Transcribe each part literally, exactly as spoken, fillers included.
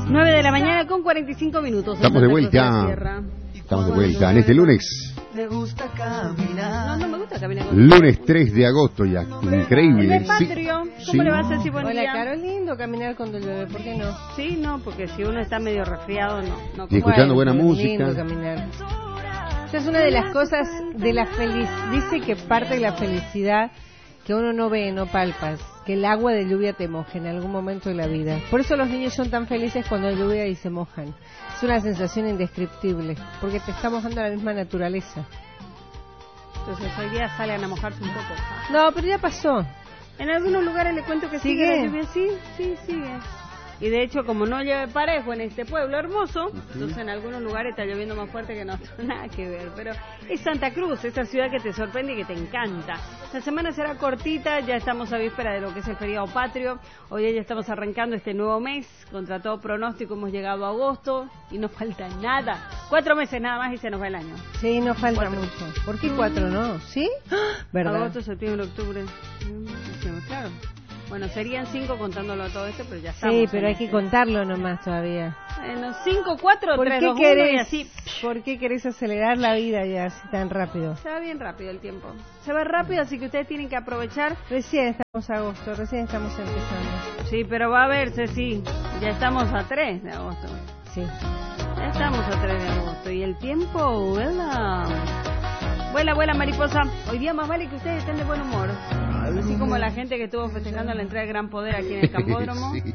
nueve de la mañana con cuarenta y cinco minutos. Estamos de vuelta. Estamos de vuelta en este lunes. Me gusta caminar. No, no me gusta caminar. Con Lunes tres de agosto ya. Increíble. ¿El patrio? ¿Cómo Sí. le va a hacer si buen Hola, día? Caro, lindo caminar cuando llueve, ¿por qué no? Sí, no, porque si uno está medio resfriado, no. no Y escuchando buena pero música. lindo caminar. Esa es una de las cosas de la feliz. Dice que parte de la felicidad que uno no ve, no palpas, que el agua de lluvia te moje en algún momento de la vida. Por eso los niños son tan felices cuando hay lluvia y se mojan. Es una sensación indescriptible, porque te está mojando la misma naturaleza. Entonces hoy día salgan a mojarse un poco. No, pero ya pasó. En algunos lugares le cuento que sigue, ¿Sigue? la lluvia, sí, sí, sigue. Y de hecho, como no llueve parejo en este pueblo hermoso, uh-huh. entonces en algunos lugares está lloviendo más fuerte que en otros, nada que ver. Pero es Santa Cruz, esa ciudad que te sorprende y que te encanta. La semana será cortita, ya estamos a víspera de lo que es el feriado patrio. Hoy ya estamos arrancando este nuevo mes, contra todo pronóstico hemos llegado a agosto y no falta nada. Cuatro meses nada más y se nos va el año. Sí, no falta cuatro. mucho. ¿Por qué cuatro no? ¿Sí? ¿Verdad? Agosto, septiembre, octubre. Claro. Bueno, serían cinco contándolo todo esto, pero ya estamos. Sí, pero hay este. que contarlo nomás todavía. Bueno, cinco, cuatro, ¿Por tres, qué dos, querés, uno y así. ¿Por qué querés acelerar la vida ya así tan rápido? Se va bien rápido el tiempo. Se va rápido, así que ustedes tienen que aprovechar. Recién estamos a agosto, recién estamos empezando. Sí, pero va a verse, sí. Ya estamos a tres de agosto. Sí. Ya estamos a tres de agosto. Y el tiempo vuela. Vuela, vuela, mariposa. Hoy día más vale que ustedes estén de buen humor. Así como la gente que estuvo festejando la entrada del Gran Poder aquí en el Cambódromo. Sí.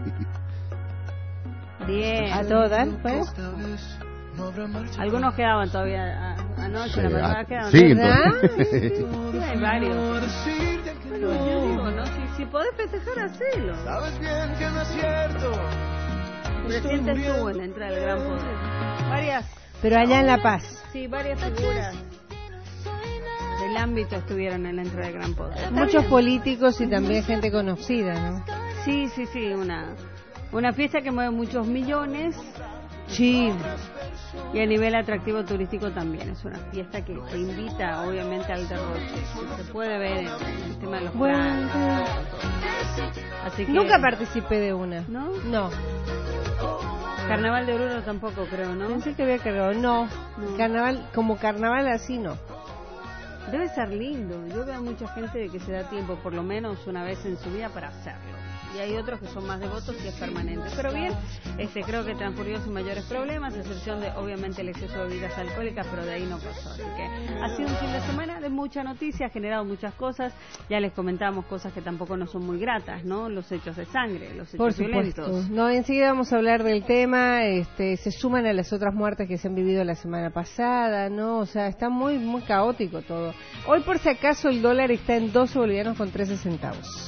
Bien. ¿A todo dar, pues? Algunos quedaban todavía a- anoche, Sí, la madrugada ah, quedaban. sí, ¿Verdad? entonces. Sí, hay varios. Bueno, yo digo, ¿no? Si, si podés festejar, hacelo. Sabes bien que no es cierto. Recién estuvo en la entrada del Gran Poder. Varias, Pero allá en La Paz. sí, varias figuras del ámbito estuvieron en la entrada del Gran Poder. Está Muchos bien. políticos y también gente conocida, ¿no? Sí, sí, sí, una, una fiesta que mueve muchos millones Sí. y a nivel atractivo turístico también. Es una fiesta que te invita, obviamente, al derroche. Se puede ver en el tema de los Bueno. platos. Así que, Nunca participé de una. ¿No? No. Carnaval de Oruro tampoco, creo, ¿no? Pensé que había cargado. No. No. Carnaval, como carnaval así no. Debe ser lindo. Yo veo mucha gente que se da tiempo, por lo menos una vez en su vida, para hacerlo. Y hay otros que son más devotos y es permanente. Pero bien, este creo que transcurrió sin mayores problemas, a excepción de, obviamente, el exceso de bebidas alcohólicas, pero de ahí no pasó. Así que ha sido un fin de semana de mucha noticia, ha generado muchas cosas. Ya les comentábamos cosas que tampoco no son muy gratas, ¿no? Los hechos de sangre, los hechos Por supuesto. violentos. No, enseguida vamos a hablar del tema. Este, se suman a las otras muertes que se han vivido la semana pasada, ¿no? O sea, está muy, muy caótico todo. Hoy, por si acaso, el dólar está en doce bolivianos con trece centavos.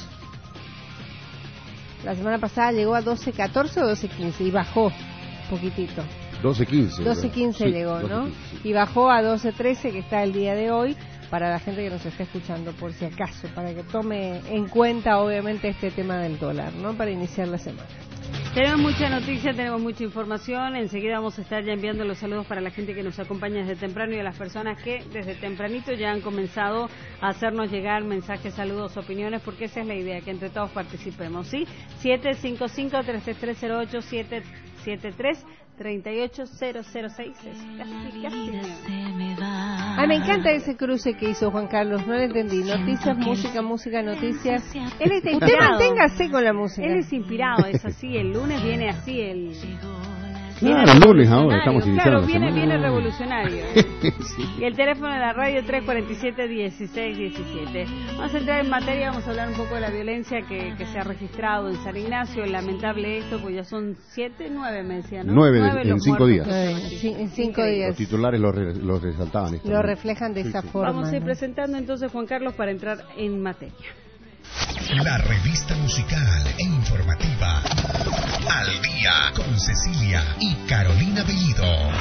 La semana pasada llegó a doce catorce o doce quince y bajó poquitito. doce quince. doce quince Sí, llegó, ¿no? doce quince, sí. Y bajó a doce trece, que está el día de hoy, para la gente que nos está escuchando, por si acaso, para que tome en cuenta, obviamente, este tema del dólar, ¿no? Para iniciar la semana. Tenemos mucha noticia, tenemos mucha información. Enseguida vamos a estar ya enviando los saludos para la gente que nos acompaña desde temprano y a las personas que desde tempranito ya han comenzado a hacernos llegar mensajes, saludos, opiniones, porque esa es la idea, que entre todos participemos, ¿sí? siete cinco cinco, tres tres cero ocho, siete siete tres, tres ocho cero cero seis. Casi, casi. Ah, me encanta ese cruce que hizo Juan Carlos, no lo entendí. Noticias, música, música, noticias. Él está Usted inspirado. manténgase con la música. Él es inspirado, es así. El lunes viene así, el... Claro, el lunes ahora, estamos iniciando Claro, la viene, semana. viene revolucionario. Sí. Y el teléfono de la radio tres cuatro siete, dieciséis diecisiete. Vamos a entrar en materia, vamos a hablar un poco de la violencia que, que se ha registrado en San Ignacio. Lamentable esto, pues ya son siete, nueve, me decían, ¿no? Nueve de- en los cinco muertos. días. Nueve, sí, en cinco Increíble. días. Los titulares lo, re- lo resaltaban. esto, Lo ¿no? reflejan de Sí, esa sí. forma. Vamos a ir ¿no? presentando entonces, Juan Carlos, para entrar en materia. La revista musical e informativa Al Día con Cecilia y Carolina Bellido.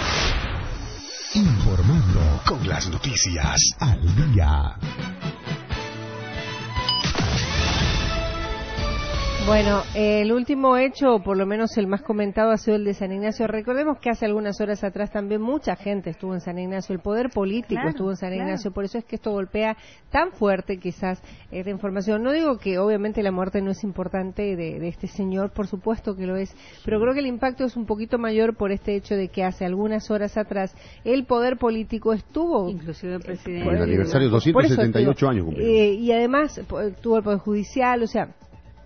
Informando con las noticias al día. Bueno, eh, el último hecho, o por lo menos el más comentado, ha sido el de San Ignacio. Recordemos que hace algunas horas atrás también mucha gente estuvo en San Ignacio, el poder político claro, estuvo en San Ignacio, claro. Por eso es que esto golpea tan fuerte quizás esta información. No digo que obviamente la muerte no es importante de, de este señor, por supuesto que lo es, pero creo que el impacto es un poquito mayor por este hecho de que hace algunas horas atrás el poder político estuvo... Inclusive el presidente. Por el aniversario, doscientos setenta y ocho años cumplido. Eh, y además tuvo el poder judicial, o sea...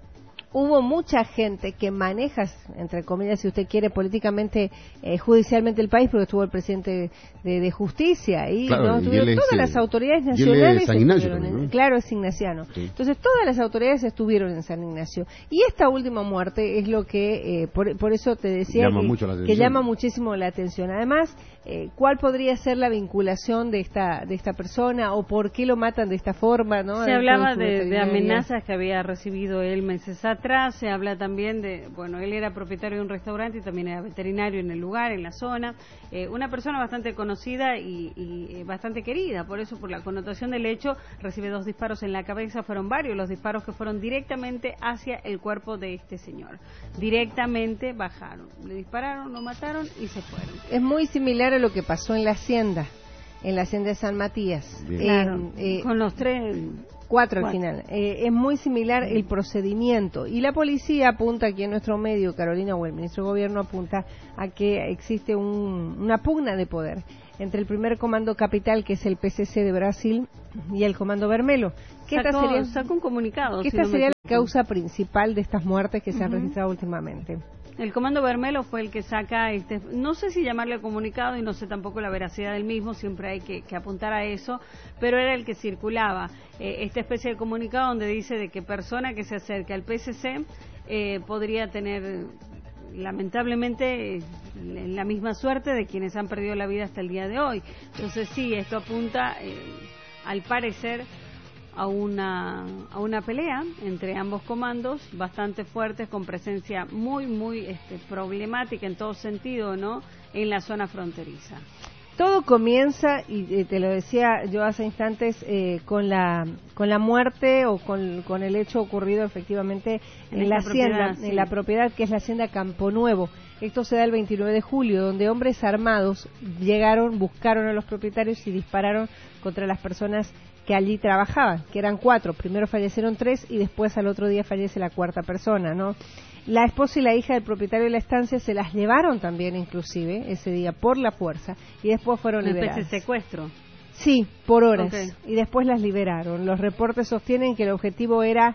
Hubo mucha gente que maneja, entre comillas, si usted quiere, políticamente, eh, judicialmente el país, porque estuvo el presidente de, de Justicia y claro, no estuvieron y todas es, las autoridades y nacionales. Es San Ignacio, en, ¿no? Claro, es ignaciano. Sí. Entonces, todas las autoridades estuvieron en San Ignacio. Y esta última muerte es lo que, eh, por, por eso te decía, llama que, mucho la que llama muchísimo la atención. Además, eh, ¿cuál podría ser la vinculación de esta de esta persona o por qué lo matan de esta forma? ¿No? Se hablaba de, de amenazas que había recibido él meses atrás, se habla también de, bueno, él era propietario de un restaurante y también era veterinario en el lugar, en la zona, eh, una persona bastante conocida y, y bastante querida, por eso, por la connotación del hecho, recibe dos disparos en la cabeza, fueron varios los disparos que fueron directamente hacia el cuerpo de este señor, directamente bajaron, le dispararon, lo mataron y se fueron. Es muy similar a lo que pasó en la hacienda, en la hacienda de San Matías. Claro, eh, con los tres... Cuatro al Cuatro. final. Eh, es muy similar el procedimiento. Y la policía apunta aquí en nuestro medio, Carolina, o el ministro de Gobierno apunta a que existe un, una pugna de poder entre el primer comando capital, que es el P C C de Brasil, y el comando Bermelo. Que sacó, esta sería, sacó un comunicado. que si esta no sería me la causa principal de estas muertes que se uh-huh. han registrado últimamente. El comando Bermelo fue el que saca, este, no sé si llamarle comunicado y no sé tampoco la veracidad del mismo, siempre hay que, que apuntar a eso, pero era el que circulaba eh, esta especie de comunicado donde dice de que persona que se acerca al P C C eh, podría tener lamentablemente eh, la misma suerte de quienes han perdido la vida hasta el día de hoy. Entonces sí, esto apunta eh, al parecer a una a una pelea entre ambos comandos bastante fuertes, con presencia muy muy este, problemática en todo sentido, ¿no?, en la zona fronteriza. Todo comienza, y te lo decía yo hace instantes, eh, con la con la muerte o con, con el hecho ocurrido efectivamente en, en la hacienda, sí. en la propiedad que es la hacienda Campo Nuevo. Esto se da el veintinueve de julio, donde hombres armados llegaron, buscaron a los propietarios y dispararon contra las personas que allí trabajaban, que eran cuatro. Primero fallecieron tres y después al otro día fallece la cuarta persona, ¿no? La esposa y la hija del propietario de la estancia se las llevaron también, inclusive, ese día por la fuerza, y después fueron liberadas. ¿Una especie de secuestro? Sí, por horas, okay. Y después las liberaron. Los reportes sostienen que el objetivo era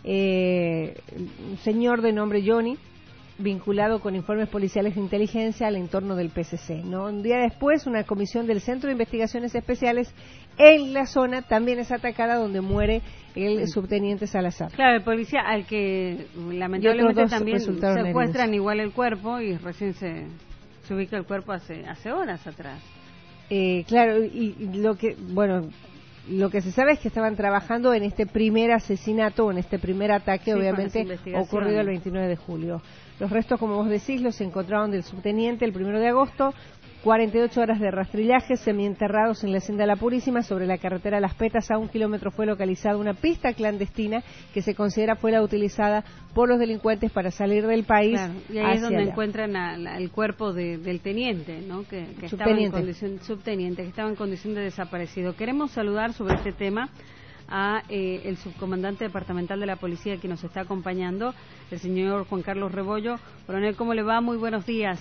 eh, un señor de nombre Johnny, vinculado con informes policiales de inteligencia al entorno del P C C, ¿no? Un día después, una comisión del Centro de Investigaciones Especiales en la zona también es atacada, donde muere el subteniente Salazar. Claro, el policía al que lamentablemente también secuestran igual el cuerpo y recién se, se ubica el cuerpo hace hace horas atrás. Eh, claro, y, y lo que, bueno... Lo que se sabe es que estaban trabajando en este primer asesinato, en este primer ataque, sí, obviamente ocurrido el veintinueve de julio. Los restos, como vos decís, los encontraron del subteniente el primero de agosto, cuarenta y ocho horas de rastrillaje, semienterrados en la hacienda de La Purísima, sobre la carretera Las Petas. A un kilómetro fue localizada una pista clandestina que se considera fue la utilizada por los delincuentes para salir del país. Claro, y ahí es donde allá. encuentran a, la, el cuerpo de, del teniente, ¿no?, que, que estaba en condición, subteniente, que estaba en condición de desaparecido. Queremos saludar sobre este tema a eh, el subcomandante departamental de la policía que nos está acompañando, el señor Juan Carlos Rebollo. Coronel, ¿cómo le va? Muy buenos días.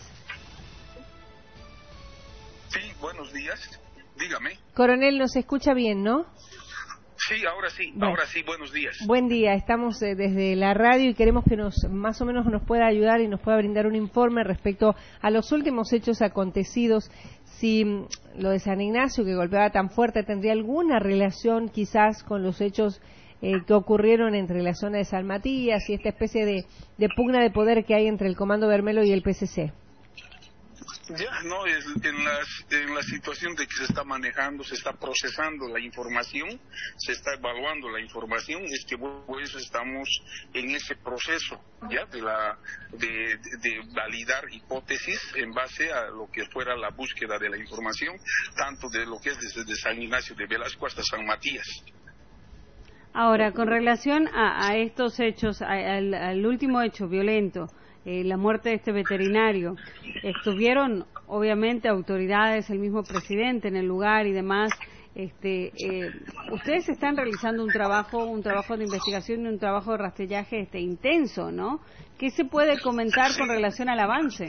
Sí, buenos días. Dígame. Coronel, nos escucha bien, ¿no? Sí, ahora sí, bueno, ahora sí, buenos días. Buen día, estamos eh, desde la radio y queremos que nos más o menos nos pueda ayudar y nos pueda brindar un informe respecto a los últimos hechos acontecidos. Si mm, lo de San Ignacio, que golpeaba tan fuerte, tendría alguna relación quizás con los hechos eh, que ocurrieron entre la zona de San Matías y esta especie de, de pugna de poder que hay entre el Comando Bermelo y el P C C. Ya, no, es en, las, en la situación de que se está manejando, se está procesando la información, se está evaluando la información, es que pues estamos en ese proceso ya de la de, de, de validar hipótesis en base a lo que fuera la búsqueda de la información, tanto de lo que es desde San Ignacio de Velasco hasta San Matías. Ahora, con relación a, a estos hechos, a, al, al último hecho violento, eh, la muerte de este veterinario, estuvieron obviamente autoridades, el mismo presidente en el lugar y demás. Este, eh, ustedes están realizando un trabajo, un trabajo de investigación y un trabajo de rastrillaje este, intenso, ¿no? ¿Qué se puede comentar con relación al avance?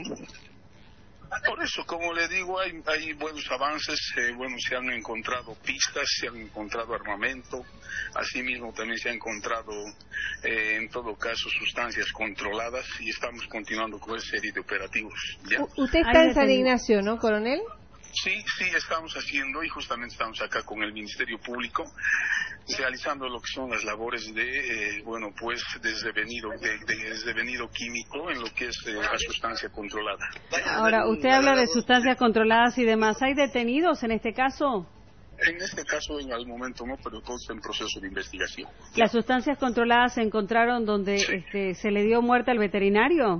Por eso, como le digo, hay, hay buenos avances, eh, bueno, se han encontrado pistas, se han encontrado armamento, asimismo también se ha encontrado, eh, en todo caso, sustancias controladas y estamos continuando con esa serie de operativos. ¿Ya? Usted está en San Ignacio, ¿no, coronel? Sí, sí, estamos haciendo y justamente estamos acá con el Ministerio Público realizando lo que son las labores de, eh, bueno, pues desdevenido, de, de desdevenido químico en lo que es eh, la sustancia controlada. Ahora, usted habla de sustancias controladas y demás. ¿Hay detenidos en este caso? En este caso, en al momento no, pero todo está en proceso de investigación. ¿Las sustancias controladas se encontraron donde Sí. este, se le dio muerte al veterinario?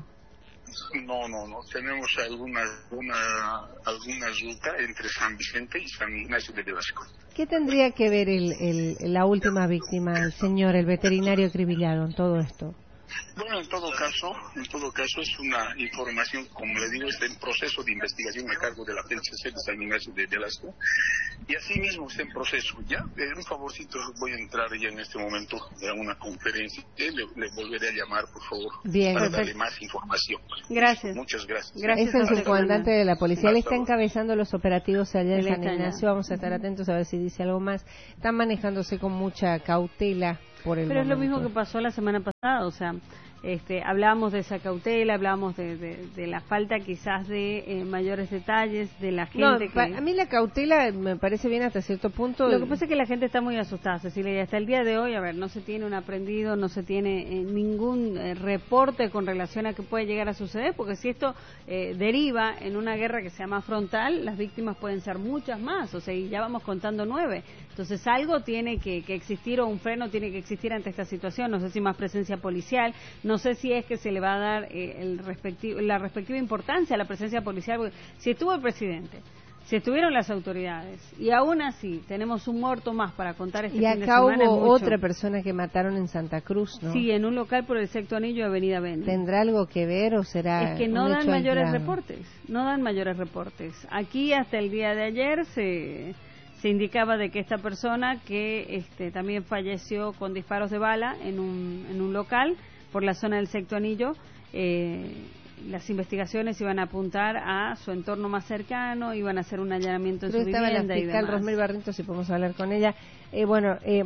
No, no, no. Tenemos alguna, una, alguna ruta entre San Vicente y San Ignacio de Velasco. ¿Qué tendría que ver el, el, la última víctima, el señor, el veterinario acribillado en todo esto? Bueno, en todo caso, en todo caso es una información, como le digo, está en proceso de investigación a cargo de la P C C de San Ignacio de Velasco y así mismo está en proceso. Ya, eh, un favorcito, voy a entrar ya en este momento a una conferencia, eh, le, le volveré a llamar, por favor, Bien, para perfecto. darle más información. Gracias. Muchas gracias. Gracias. Es el subcomandante de la policía. Él está encabezando los operativos allá en Él San está allá. Ignacio. Vamos a estar atentos a ver si dice algo más. Están manejándose con mucha cautela por el Pero es lo momento. mismo que pasó la semana pasada, o sea, este, hablábamos de esa cautela, hablábamos de, de, de la falta quizás de eh, mayores detalles de la No, gente. pa- que... a mí la cautela me parece bien hasta cierto punto. Lo que pasa es que la gente está muy asustada, Cecilia, y hasta el día de hoy, a ver, no se tiene un aprendido, no se tiene eh, ningún eh, reporte con relación a qué puede llegar a suceder, porque si esto eh, deriva en una guerra que sea más frontal, las víctimas pueden ser muchas más, o sea, y ya vamos contando nueve. Entonces algo tiene que, que existir o un freno tiene que existir ante esta situación, no sé si más presencia policial, no sé si es que se le va a dar eh, el respectivo, la respectiva importancia a la presencia policial, porque si estuvo el presidente, si estuvieron las autoridades y aún así tenemos un muerto más para contar este Y fin de acá semana, es hubo mucho. otra persona que mataron en Santa Cruz, ¿no? Sí, en un local por el sexto anillo de Avenida Beni. ¿Tendrá algo que ver o será Es que no un dan hecho mayores aislado? reportes, no dan mayores reportes. Aquí hasta el día de ayer se, se indicaba de que esta persona que este, también falleció con disparos de bala en un, en un local por la zona del sexto anillo, eh, las investigaciones iban a apuntar a su entorno más cercano, iban a hacer un allanamiento en Creo su que estaba la vivienda y fiscal demás. Rosmel Barrientos, si podemos hablar con ella. Eh, bueno, eh,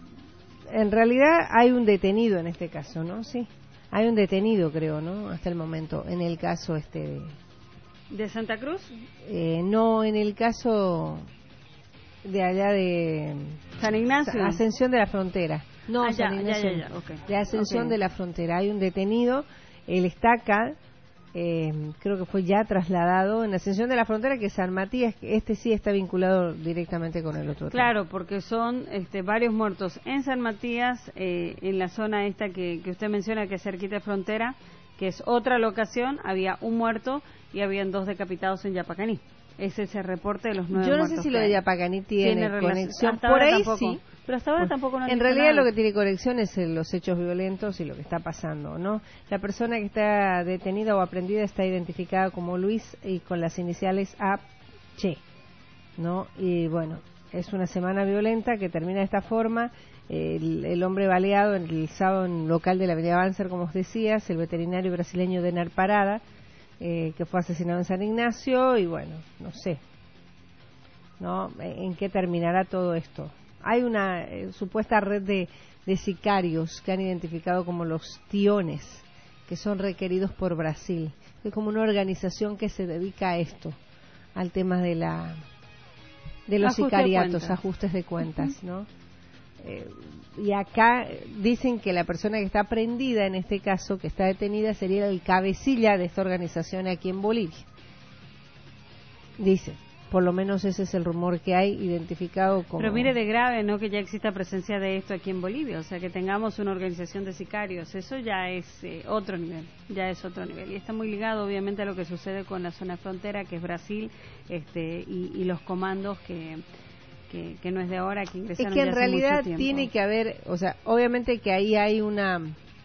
en realidad hay un detenido en este caso, ¿no? Sí, hay un detenido, creo, ¿no? Hasta el momento, en el caso este de... ¿De Santa Cruz? Eh, no, en el caso de allá de... San Ignacio. Ascensión de la Frontera. No, Ah, ya, San Ignacio ya, ya, no. ya, ok. De Ascensión Ok. de la Frontera. Hay un detenido, él está acá, eh, creo que fue ya trasladado en Ascensión de la Frontera, que San Matías, que este sí está vinculado directamente con el otro. Claro, porque son este, varios muertos en San Matías, eh, en la zona esta que, que usted menciona, que es cerquita de frontera, que es otra locación, había un muerto y habían dos decapitados en Yapacaní. Ese es el reporte de los nueve Yo no muertos sé si que lo de hay. Yapacaní tiene, relación. conexión. Hasta Por ahora ahí tampoco. sí. Pero hasta ahora Pues, tampoco no han en dicho realidad nada. lo que tiene conexión es eh, los hechos violentos y lo que está pasando, ¿no? La persona que está detenida o aprendida está identificada como Luis y con las iniciales A Che, ¿no? Y bueno, es una semana violenta que termina de esta forma. El, el hombre baleado en el sábado en un local de la Avenida Banzer, como os decías, el veterinario brasileño Denar Parada, eh, que fue asesinado en San Ignacio, y bueno, no sé, ¿no? ¿En qué terminará todo esto? Hay una eh, supuesta red de, de sicarios que han identificado como los tiones, que son requeridos por Brasil. Es como una organización que se dedica a esto, al tema de la de los Ajuste de sicariatos, cuentas. ajustes de cuentas, ¿no? Eh, y acá dicen que la persona que está prendida en este caso, que está detenida, sería el cabecilla de esta organización aquí en Bolivia. Dicen. Por lo menos ese es el rumor que hay identificado como... Pero mire de grave, ¿no?, que ya exista presencia de esto aquí en Bolivia, o sea, que tengamos una organización de sicarios, eso ya es eh, otro nivel, ya es otro nivel. Y está muy ligado, obviamente, a lo que sucede con la zona frontera, que es Brasil, este, y, y los comandos que, que, que no es de ahora, que ingresaron Es que en ya hace realidad mucho tiempo. tiene que haber, o sea, obviamente que ahí hay una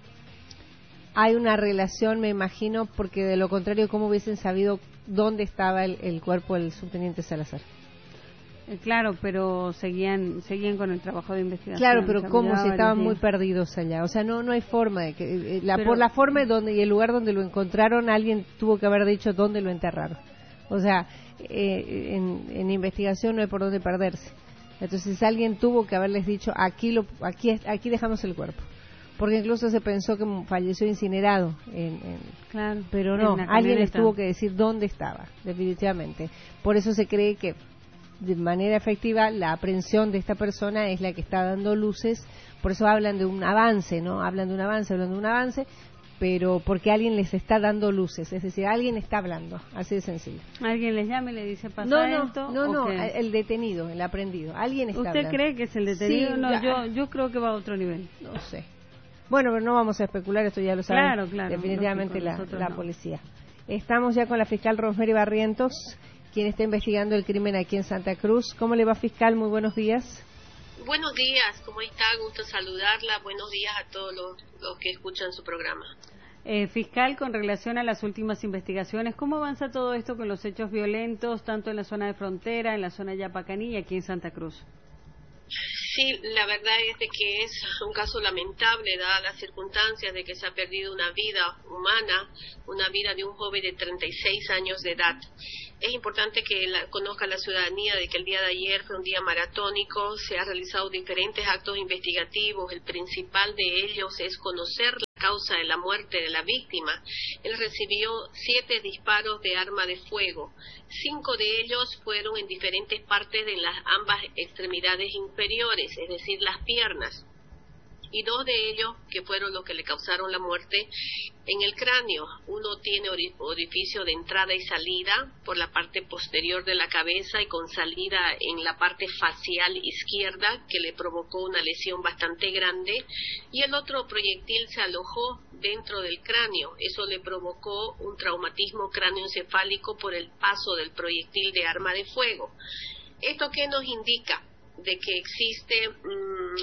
hay una relación, me imagino, porque de lo contrario, ¿cómo hubiesen sabido dónde estaba el, el cuerpo del subteniente Salazar? Eh, Claro, pero seguían seguían con el trabajo de investigación. Claro, pero Ya cómo llevaba si estaban varios muy días. perdidos allá, o sea, no no hay forma de que eh, la Pero- por la forma donde y el lugar donde lo encontraron, alguien tuvo que haber dicho dónde lo enterraron. O sea, eh, en, en investigación no hay por dónde perderse. Entonces alguien tuvo que haberles dicho aquí lo aquí aquí dejamos el cuerpo, porque incluso se pensó que falleció incinerado, en, en- Claro, pero en no, la alguien les camioneta. tuvo que decir dónde estaba, definitivamente. Por eso se cree que de manera efectiva la aprehensión de esta persona es la que está dando luces. Por eso hablan de un avance, ¿no? Hablan de un avance, hablan de un avance, pero porque alguien les está dando luces, es decir, alguien está hablando, así de sencillo. Alguien les llama y le dice, pasa No, no, esto. no, ¿o no, qué? el detenido, el aprendido, alguien está ¿Usted hablando. cree que es el detenido? Sí, no, ya. yo yo creo que va a otro nivel. No sé. Bueno, pero no vamos a especular, esto ya lo sabe Claro, claro, definitivamente lógico, la, nosotros la no. policía. Estamos ya con la fiscal Rosemary Barrientos, quien está investigando el crimen aquí en Santa Cruz. ¿Cómo le va, fiscal? Muy buenos días. Buenos días, ¿cómo está? Gusto saludarla. Buenos días a todos los, los que escuchan su programa. Eh, fiscal, con relación a las últimas investigaciones, ¿cómo avanza todo esto con los hechos violentos, tanto en la zona de frontera, en la zona de Yapacaní y aquí en Santa Cruz? Sí, la verdad es de que es un caso lamentable, dadas las circunstancias de que se ha perdido una vida humana, una vida de un joven de treinta y seis años de edad. Es importante que la, conozca la ciudadanía de que el día de ayer fue un día maratónico, se han realizado diferentes actos investigativos, el principal de ellos es conocer la causa de la muerte de la víctima. Él recibió siete disparos de arma de fuego, cinco de ellos fueron en diferentes partes de las ambas extremidades inferiores, es decir, las piernas, y dos de ellos, que fueron los que le causaron la muerte, en el cráneo. Uno tiene orificio de entrada y salida por la parte posterior de la cabeza y con salida en la parte facial izquierda, que le provocó una lesión bastante grande, y el otro proyectil se alojó dentro del cráneo. Eso le provocó un traumatismo cráneoencefálico por el paso del proyectil de arma de fuego. ¿Esto qué nos indica? De que existe um,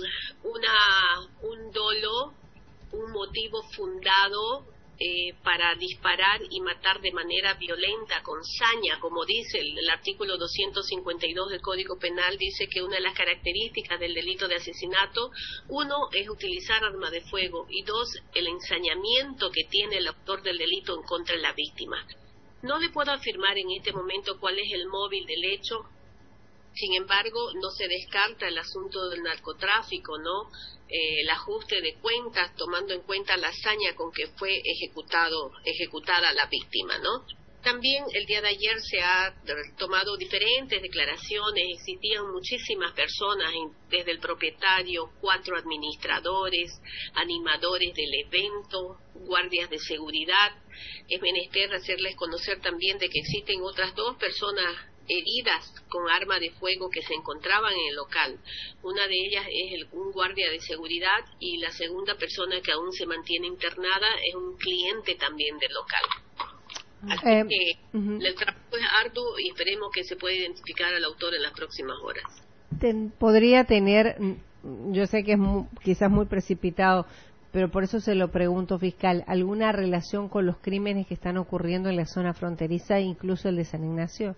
una un dolo, un motivo fundado eh, para disparar y matar de manera violenta, con saña, como dice el, el artículo doscientos cincuenta y dos del Código Penal, dice que una de las características del delito de asesinato, uno, es utilizar arma de fuego, y dos, el ensañamiento que tiene el autor del delito en contra de la víctima. No le puedo afirmar en este momento cuál es el móvil del hecho. Sin embargo, no se descarta el asunto del narcotráfico, ¿no? Eh, el ajuste de cuentas, tomando en cuenta la hazaña con que fue ejecutado, ejecutada la víctima, ¿no? También el día de ayer se ha tomado diferentes declaraciones, existían muchísimas personas, desde el propietario, cuatro administradores, animadores del evento, guardias de seguridad. Es menester hacerles conocer también de que existen otras dos personas heridas con arma de fuego que se encontraban en el local. Una de ellas es el, un guardia de seguridad, y la segunda persona que aún se mantiene internada es un cliente también del local. Así Eh, que uh-huh. el trabajo es arduo y esperemos que se pueda identificar al autor en las próximas horas. Ten- podría tener, yo sé que es mu- quizás muy precipitado, pero por eso se lo pregunto, fiscal, ¿alguna relación con los crímenes que están ocurriendo en la zona fronteriza, incluso el de San Ignacio?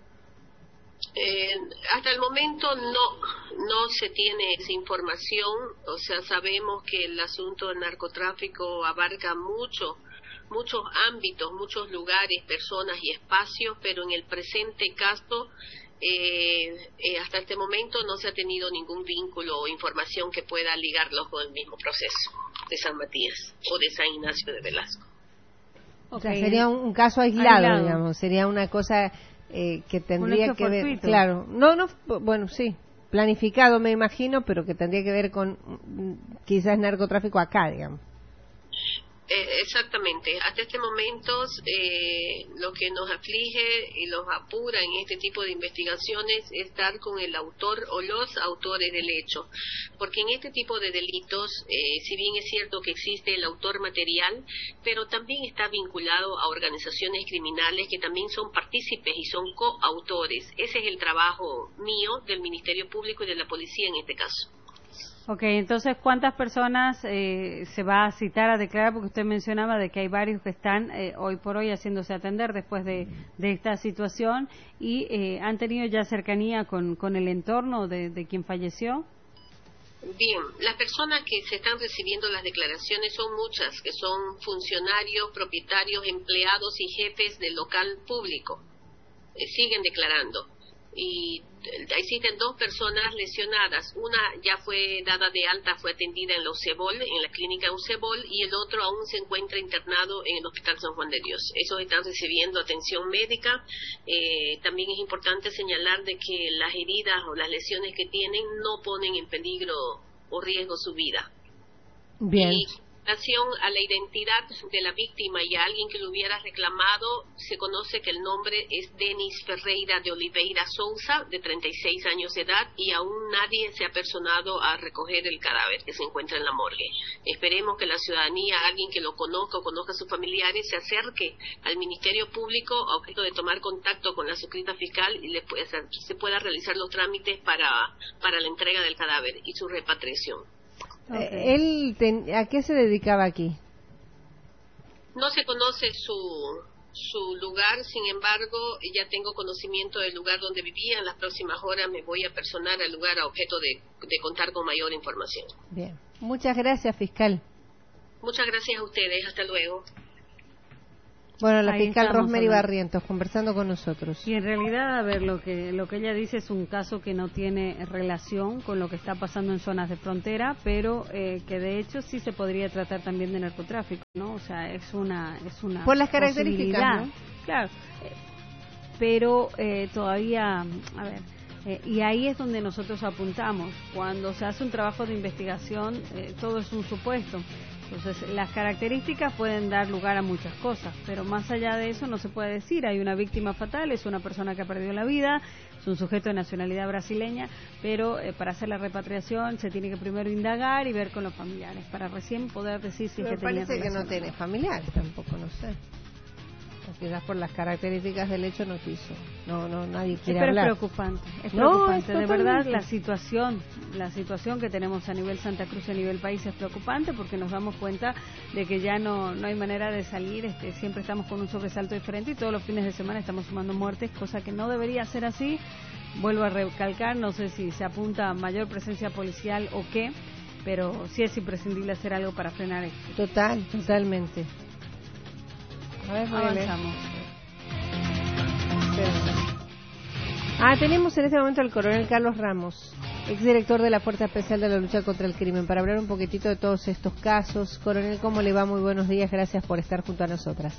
Eh, hasta el momento no no se tiene esa información, o sea, sabemos que el asunto del narcotráfico abarca mucho, muchos ámbitos, muchos lugares, personas y espacios, pero en el presente caso, eh, eh, hasta este momento no se ha tenido ningún vínculo o información que pueda ligarlos con el mismo proceso de San Matías o de San Ignacio de Velasco. O sea, Ok. sería un, un caso aislado, Aislado. digamos, sería una cosa eh, que tendría hecho que ver, fortuito. claro, no, no, bueno, sí, planificado me imagino, pero que tendría que ver con mm, quizás narcotráfico acá, digamos. Eh, exactamente. Hasta este momento eh, lo que nos aflige y nos apura en este tipo de investigaciones es dar con el autor o los autores del hecho. Porque en este tipo de delitos, eh, si bien es cierto que existe el autor material, pero también está vinculado a organizaciones criminales que también son partícipes y son coautores. Ese es el trabajo mío, del Ministerio Público y de la Policía en este caso. Ok, entonces, ¿cuántas personas eh, se va a citar a declarar? Porque usted mencionaba de que hay varios que están eh, hoy por hoy haciéndose atender después de, de esta situación y eh, han tenido ya cercanía con, con el entorno de, de quien falleció. Bien, las personas que se están recibiendo las declaraciones son muchas, que son funcionarios, propietarios, empleados y jefes del local público. Eh, siguen declarando. Y existen dos personas lesionadas. Una ya fue dada de alta, fue atendida en la UCEBOL, en la clínica UCEBOL, y el otro aún se encuentra internado en el Hospital San Juan de Dios. Esos están recibiendo atención médica. Eh, también es importante señalar de que las heridas o las lesiones que tienen no ponen en peligro o riesgo su vida. Bien. Y en relación a la identidad de la víctima y a alguien que lo hubiera reclamado, se conoce que el nombre es Denis Ferreira de Oliveira Souza, de treinta y seis años de edad, y aún nadie se ha personado a recoger el cadáver que se encuentra en la morgue. Esperemos que la ciudadanía, alguien que lo conozca o conozca a sus familiares, se acerque al Ministerio Público a objeto de tomar contacto con la suscrita fiscal y le pueda, se pueda realizar los trámites para, para la entrega del cadáver y su repatriación. Okay. ¿Él ten, a qué se dedicaba aquí? No se conoce su, su lugar, sin embargo, ya tengo conocimiento del lugar donde vivía. En las próximas horas me voy a personar al lugar a objeto de, de contar con mayor información. Bien. Muchas gracias, fiscal. Muchas gracias a ustedes. Hasta luego. Bueno, la Ahí fiscal Rosemary hablando. Barrientos conversando con nosotros. Y en realidad, a ver, lo que lo que ella dice es un caso que no tiene relación con lo que está pasando en zonas de frontera, pero eh, que de hecho sí se podría tratar también de narcotráfico, ¿no? O sea, es una es una por las características, posibilidad. ¿no? Claro, eh, pero eh, todavía, a ver, eh, y ahí es donde nosotros apuntamos. Cuando se hace un trabajo de investigación, eh, todo es un supuesto. Entonces, las características pueden dar lugar a muchas cosas, pero más allá de eso no se puede decir. Hay una víctima fatal, es una persona que ha perdido la vida, es un sujeto de nacionalidad brasileña, pero eh, para hacer la repatriación se tiene que primero indagar y ver con los familiares, para recién poder decir si Pero es que tenía parece que no relación. tiene familiares tampoco, no sé. Quizás por las características del hecho no quiso. No, no, nadie quiere Pero hablar. es preocupante, es No, preocupante. es De totalmente. verdad, la situación, la situación que tenemos a nivel Santa Cruz y a nivel país es preocupante porque nos damos cuenta de que ya no, no hay manera de salir. Este, siempre estamos con un sobresalto diferente y todos los fines de semana estamos sumando muertes, cosa que no debería ser así. Vuelvo a recalcar, no sé si se apunta a mayor presencia policial o qué, pero sí es imprescindible hacer algo para frenar esto. Total, totalmente. A ver, voy a leer. Avanzamos. Ah, tenemos en este momento al coronel Carlos Ramos, exdirector de la Fuerza Especial de la Lucha contra el Crimen, para hablar un poquitito de todos estos casos. Coronel, ¿cómo le va? Muy buenos días, gracias por estar junto a nosotras.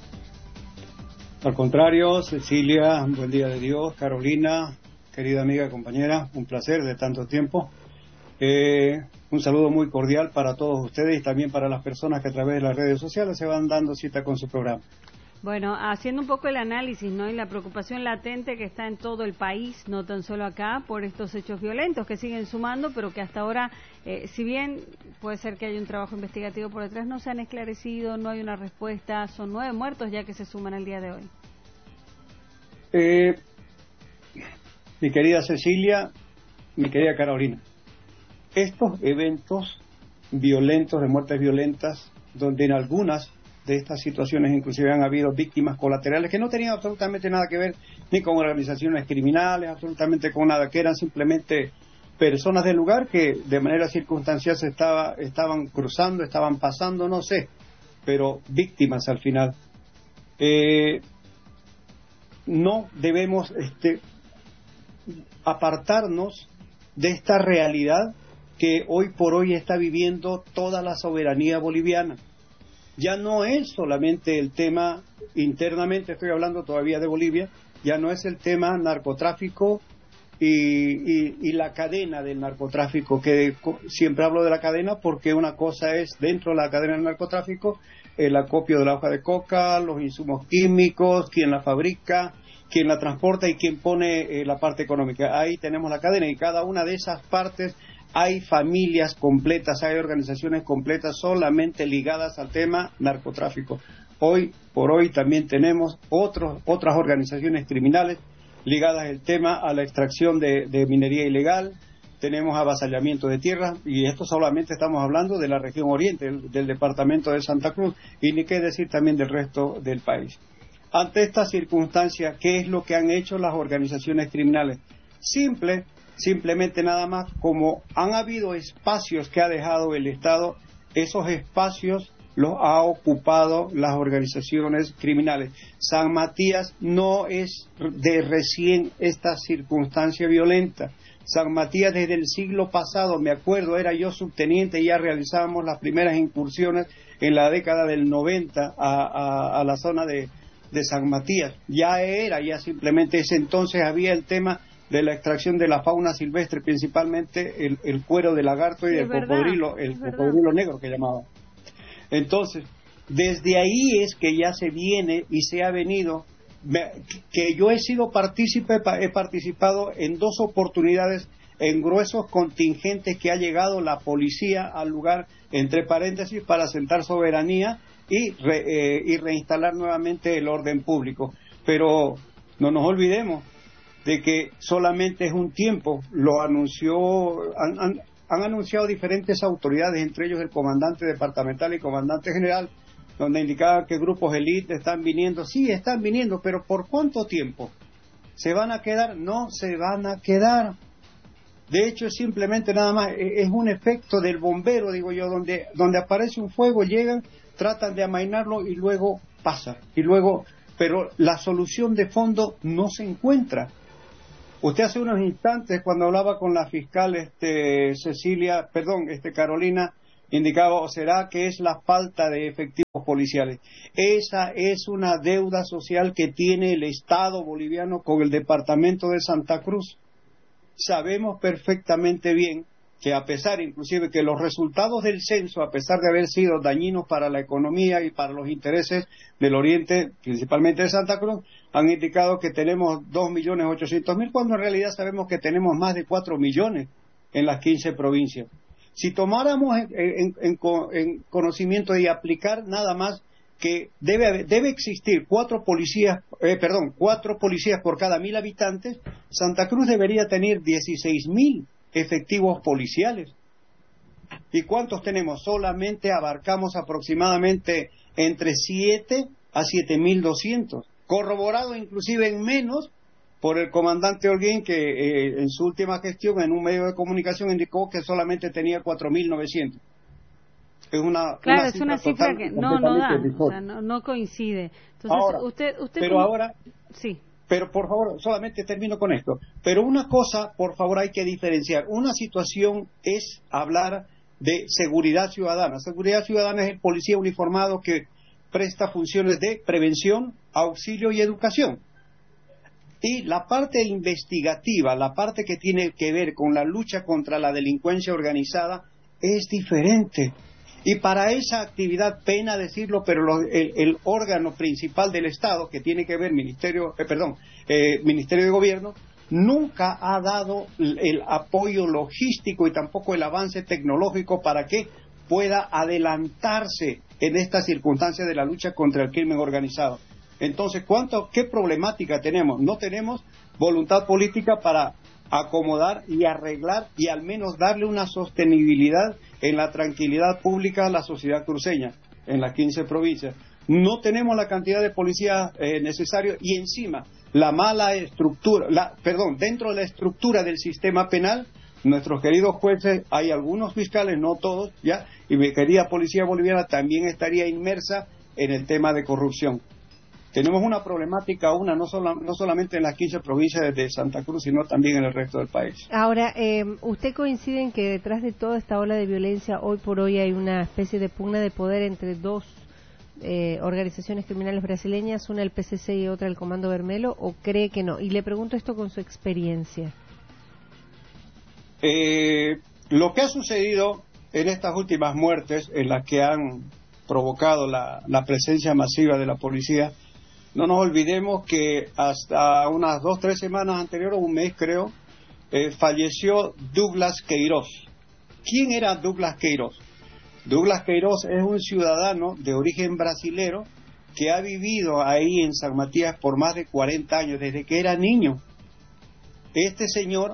Al contrario, Cecilia, buen día de Dios. Carolina, querida amiga, compañera, un placer de tanto tiempo. Eh, un saludo muy cordial para todos ustedes y también para las personas que a través de las redes sociales se van dando cita con su programa. Bueno, haciendo un poco el análisis, ¿no? Y la preocupación latente que está en todo el país, no tan solo acá, por estos hechos violentos que siguen sumando, pero que hasta ahora, eh, si bien puede ser que haya un trabajo investigativo por detrás, no se han esclarecido, no hay una respuesta. Son nueve muertos ya que se suman al día de hoy. Eh, mi querida Cecilia, mi querida Carolina, estos eventos violentos, de muertes violentas, donde en algunas de estas situaciones inclusive han habido víctimas colaterales que no tenían absolutamente nada que ver ni con organizaciones criminales, absolutamente con nada, que eran simplemente personas del lugar que de manera circunstancial se estaba, estaban cruzando, estaban pasando, no sé, pero víctimas al final. Eh, no debemos este, apartarnos de esta realidad que hoy por hoy está viviendo toda la soberanía boliviana. Ya no es solamente el tema internamente, estoy hablando todavía de Bolivia, ya no es el tema narcotráfico y, y, y la cadena del narcotráfico, que siempre hablo de la cadena porque una cosa es dentro de la cadena del narcotráfico el acopio de la hoja de coca, los insumos químicos, quién la fabrica, quién la transporta y quién pone eh, la parte económica. Ahí tenemos la cadena y cada una de esas partes hay familias completas, hay organizaciones completas solamente ligadas al tema narcotráfico. Hoy por hoy también tenemos otros, otras organizaciones criminales ligadas al tema a la extracción de, de minería ilegal, tenemos avasallamiento de tierras, y esto solamente estamos hablando de la región oriente, del, del departamento de Santa Cruz, y ni qué decir también del resto del país. Ante esta circunstancia, ¿qué es lo que han hecho las organizaciones criminales? Simple, simplemente nada más, como han habido espacios que ha dejado el Estado, esos espacios los ha ocupado las organizaciones criminales. San Matías no es de recién esta circunstancia violenta. San Matías desde el siglo pasado, me acuerdo, era yo subteniente y ya realizábamos las primeras incursiones en la década del noventa a, a, a la zona de, de San Matías. Ya era, ya simplemente ese entonces había el tema de la extracción de la fauna silvestre, principalmente el, el cuero de lagarto y sí, del cocodrilo, el cocodrilo negro que llamaba. Entonces, desde ahí es que ya se viene y se ha venido, que yo he sido partícipe, he participado en dos oportunidades en gruesos contingentes que ha llegado la policía al lugar, entre paréntesis, para asentar soberanía y, re, eh, y reinstalar nuevamente el orden público. Pero no nos olvidemos de que solamente es un tiempo, lo anunció, han, han, han anunciado diferentes autoridades, entre ellos el comandante departamental y comandante general, donde indicaban que grupos élite están viniendo. Sí, están viniendo, pero ¿por cuánto tiempo? ¿Se van a quedar? No se van a quedar. De hecho, es simplemente nada más, es un efecto del bombero, digo yo, donde, donde aparece un fuego, llegan, tratan de amainarlo y luego pasa. Y luego, pero la solución de fondo no se encuentra. Usted hace unos instantes, cuando hablaba con la fiscal este, Cecilia, perdón, este Carolina, indicaba, ¿o será que es la falta de efectivos policiales? Esa es una deuda social que tiene el Estado boliviano con el departamento de Santa Cruz. Sabemos perfectamente bien que a pesar, inclusive, que los resultados del censo, a pesar de haber sido dañinos para la economía y para los intereses del oriente, principalmente de Santa Cruz, han indicado que tenemos dos millones ochocientos mil, cuando en realidad sabemos que tenemos más de cuatro millones en las quince provincias. Si tomáramos en, en, en, en conocimiento y aplicar nada más que debe, debe existir cuatro policías, eh, perdón, cuatro policías por cada mil habitantes, Santa Cruz debería tener dieciséis mil efectivos policiales. ¿Y cuántos tenemos? Solamente abarcamos aproximadamente entre siete a siete mil doscientos, corroborado inclusive en menos por el comandante Holguín, que eh, en su última gestión en un medio de comunicación indicó que solamente tenía cuatro mil novecientos. Es una, claro, una es una cifra que no, no da, o sea, no, no coincide. Entonces, ahora, usted, usted pero como... ahora, sí. Pero por favor, solamente termino con esto. Pero una cosa, por favor, hay que diferenciar. Una situación es hablar de seguridad ciudadana. Seguridad ciudadana es el policía uniformado que presta funciones de prevención, auxilio y educación. Y la parte investigativa, la parte que tiene que ver con la lucha contra la delincuencia organizada, es diferente. Y para esa actividad, pena decirlo, pero lo, el, el órgano principal del Estado, que tiene que ver Ministerio, eh, perdón, eh, Ministerio de Gobierno, nunca ha dado el, el apoyo logístico y tampoco el avance tecnológico para que pueda adelantarse en esta circunstancia de la lucha contra el crimen organizado. Entonces, ¿cuánto, qué problemática tenemos? No tenemos voluntad política para acomodar y arreglar y al menos darle una sostenibilidad en la tranquilidad pública a la sociedad cruceña, en las quince provincias. No tenemos la cantidad de policías eh, necesaria y encima la mala estructura, la, perdón, dentro de la estructura del sistema penal, nuestros queridos jueces, hay algunos fiscales, no todos, ya, y mi querida policía boliviana también estaría inmersa en el tema de corrupción. Tenemos una problemática, una no, sola, no solamente en las quince provincias de Santa Cruz, sino también en el resto del país. Ahora, eh, ¿usted coincide en que detrás de toda esta ola de violencia, hoy por hoy hay una especie de pugna de poder entre dos eh, organizaciones criminales brasileñas, una el P C C y otra el Comando Vermelho, o cree que no? Y le pregunto esto con su experiencia. Eh, lo que ha sucedido en estas últimas muertes, en las que han provocado la, la presencia masiva de la policía, no nos olvidemos que hasta unas dos, tres semanas anteriores, un mes creo, eh, falleció Douglas Queiroz. ¿Quién era Douglas Queiroz? Douglas Queiroz es un ciudadano de origen brasilero que ha vivido ahí en San Matías por más de cuarenta años, desde que era niño. Este señor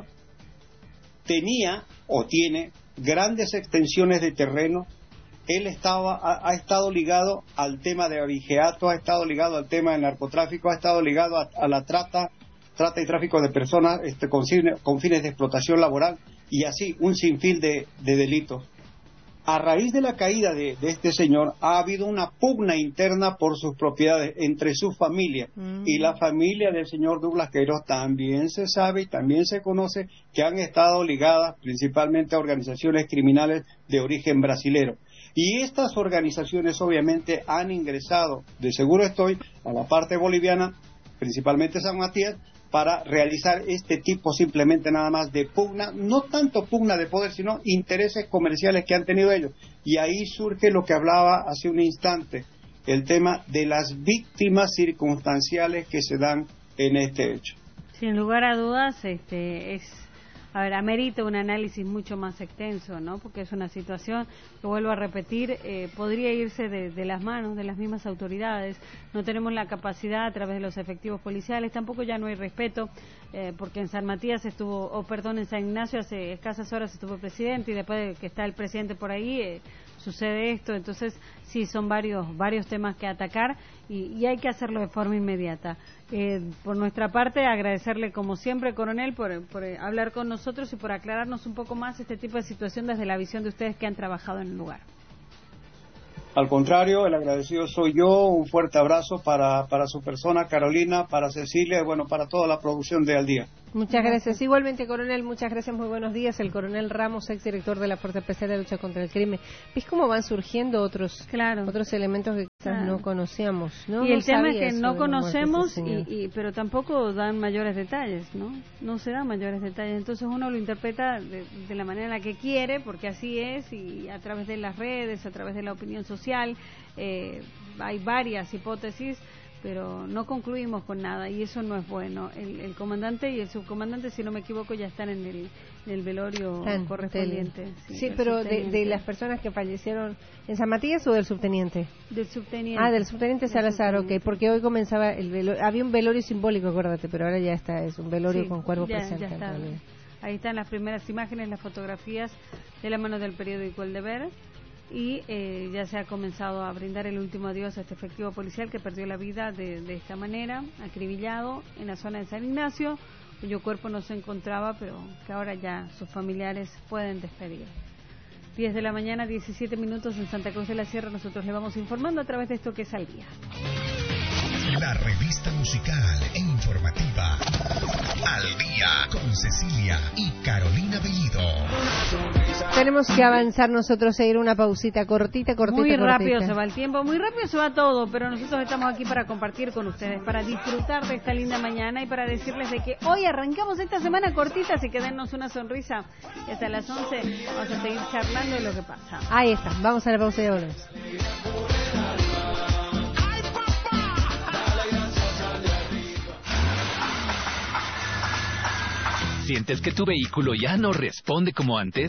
tenía o tiene grandes extensiones de terreno. Él estaba, ha, ha estado ligado al tema de abigeato, ha estado ligado al tema del narcotráfico, ha estado ligado a, a la trata, trata y tráfico de personas este, con, con fines de explotación laboral, y así un sinfín de, de delitos. A raíz de la caída de, de este señor, ha habido una pugna interna por sus propiedades entre su familia. Mm. Y la familia del señor Douglas Queiroz también se sabe y también se conoce que han estado ligadas principalmente a organizaciones criminales de origen brasilero. Y estas organizaciones obviamente han ingresado, de seguro estoy, a la parte boliviana, principalmente San Matías, para realizar este tipo simplemente nada más de pugna, no tanto pugna de poder, sino intereses comerciales que han tenido ellos. Y ahí surge lo que hablaba hace un instante, el tema de las víctimas circunstanciales que se dan en este hecho. Sin lugar a dudas, este es... A ver, amerita un análisis mucho más extenso, ¿no? Porque es una situación que, vuelvo a repetir, eh, podría irse de, de las manos de las mismas autoridades. No tenemos la capacidad a través de los efectivos policiales, tampoco ya no hay respeto, eh, porque en San Matías estuvo, o oh, perdón, en San Ignacio hace escasas horas estuvo el presidente, y después de que está el presidente por ahí, eh, sucede esto. Entonces, sí, son varios varios temas que atacar, y, y hay que hacerlo de forma inmediata. Eh, por nuestra parte, agradecerle como siempre, coronel, por, por hablar con nosotros y por aclararnos un poco más este tipo de situación desde la visión de ustedes que han trabajado en el lugar. Al contrario, el agradecido soy yo. Un fuerte abrazo para, para su persona, Carolina, para Cecilia y bueno, para toda la producción de Al Día. Muchas gracias. Igualmente, coronel, muchas gracias, muy buenos días. El coronel Ramos, exdirector de la Fuerza Especial de Lucha contra el Crimen. ¿Ves cómo van surgiendo otros claro. otros elementos que quizás claro. no conocíamos? ¿no? Y el no tema es que no conocemos, muerte, y, y, pero tampoco dan mayores detalles, ¿no? No se dan mayores detalles. Entonces uno lo interpreta de, de la manera en la que quiere, porque así es, y a través de las redes, a través de la opinión social, eh, hay varias hipótesis, pero no concluimos con nada, y eso no es bueno. El, el comandante y el subcomandante, si no me equivoco, ya están en el, en el velorio Tan, correspondiente. Sí, sí pero de, de las personas que fallecieron, ¿en San Matías o del subteniente? Del subteniente. Ah, del subteniente Salazar, ok, porque hoy comenzaba el velorio, había un velorio simbólico, acuérdate, pero ahora ya está, es un velorio sí, con cuerpo ya, presente. Ya está. Ahí están las primeras imágenes, las fotografías de la mano del periódico El Deber. Y eh, ya se ha comenzado a brindar el último adiós a este efectivo policial que perdió la vida de, de esta manera, acribillado en la zona de San Ignacio, cuyo cuerpo no se encontraba, pero que ahora ya sus familiares pueden despedir. diez de la mañana, diecisiete minutos en Santa Cruz de la Sierra. Nosotros le vamos informando a través de esto que es Al Día. La revista musical e informativa Al Día con Cecilia y Carolina Bellido. Tenemos que avanzar nosotros a ir una pausita cortita, cortita, Muy cortita. rápido se va el tiempo, muy rápido se va todo, pero nosotros estamos aquí para compartir con ustedes, para disfrutar de esta linda mañana y para decirles de que hoy arrancamos esta semana cortita, así que dennos una sonrisa. Y hasta las once vamos a seguir charlando de lo que pasa. Ahí está, vamos a la pausa de volvemos. ¿Sientes que tu vehículo ya no responde como antes?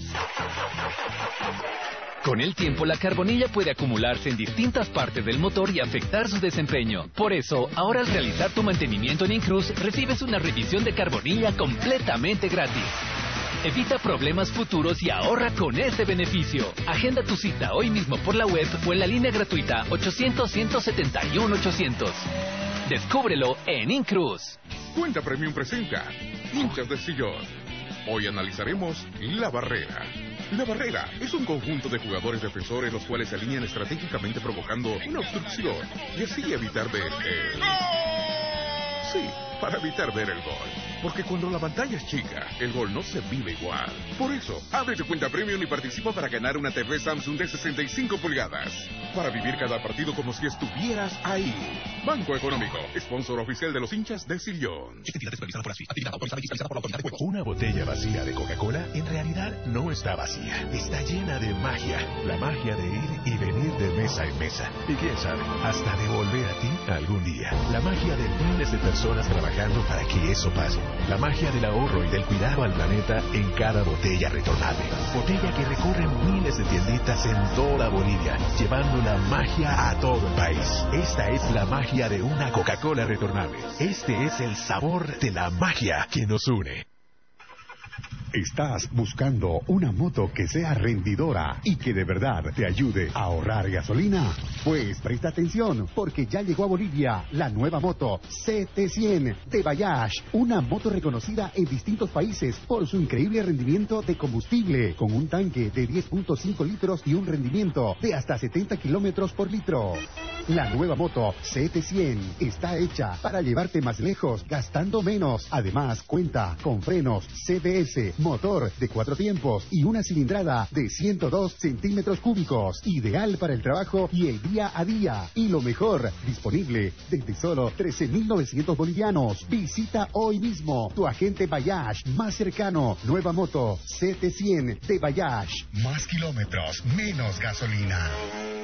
Con el tiempo, la carbonilla puede acumularse en distintas partes del motor y afectar su desempeño. Por eso, ahora al realizar tu mantenimiento en Incruz, recibes una revisión de carbonilla completamente gratis. Evita problemas futuros y ahorra con este beneficio. Agenda tu cita hoy mismo por la web o en la línea gratuita ochocientos, ciento setenta y uno, ochocientos. Descúbrelo en Incruz. Cuenta Premium presenta Hinchas de Sillón. Hoy analizaremos La Barrera. La Barrera es un conjunto de jugadores defensores los cuales se alinean estratégicamente provocando una obstrucción y así evitar de... Eh... Sí, para evitar ver el gol. Porque cuando la pantalla es chica, el gol no se vive igual. Por eso, abre tu cuenta Premium y participa para ganar una T V Samsung de sesenta y cinco pulgadas. Para vivir cada partido como si estuvieras ahí. Banco Económico, sponsor oficial de los hinchas de Sillón. Una botella vacía de Coca-Cola en realidad no está vacía. Está llena de magia. La magia de ir y venir de mesa en mesa. Y quién sabe, hasta de volver a ti algún día. La magia de miles de personas trabajando para que eso pase. La magia del ahorro y del cuidado al planeta en cada botella retornable. Botella que recorre miles de tienditas en toda Bolivia, llevando la magia a todo el país. Esta es la magia de una Coca-Cola retornable. Este es el sabor de la magia que nos une. ¿Estás buscando una moto que sea rendidora y que de verdad te ayude a ahorrar gasolina? Pues presta atención, porque ya llegó a Bolivia la nueva moto C T cien de Bayash, una moto reconocida en distintos países por su increíble rendimiento de combustible, con un tanque de diez punto cinco litros y un rendimiento de hasta setenta kilómetros por litro. La nueva moto C T cien está hecha para llevarte más lejos, gastando menos. Además, cuenta con frenos C B S, motor de cuatro tiempos y una cilindrada de ciento dos centímetros cúbicos, ideal para el trabajo y el día a día. Y lo mejor, disponible desde solo trece mil novecientos bolivianos. Visita hoy mismo tu agente Bayash más cercano. Nueva moto C T cien de Bayash. Más kilómetros, menos gasolina.